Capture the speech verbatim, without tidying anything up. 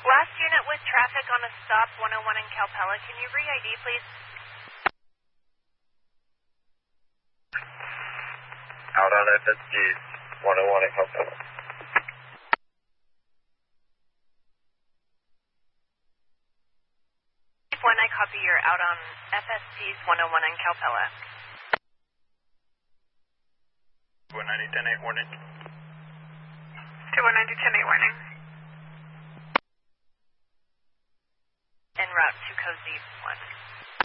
Last unit with traffic on a stop one oh one in Calpella. Can you re-I D, please? Out on F S T one oh one in Calpella. When I copy, you're out on F S T's one oh one in Calpella. one ninety ten eight warning. two one ninety ten eight warning. En route to Cozy one.